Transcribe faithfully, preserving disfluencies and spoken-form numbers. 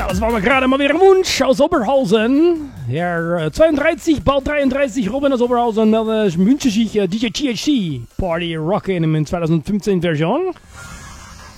Das war mal gerade mal wieder ein Wunsch aus Oberhausen. Ja, zweiunddreißig, bald dreiunddreißig, Robin aus Oberhausen. Dan wünsche ich äh, D J T H C Party Rockin' in zwanzig fünfzehn Version.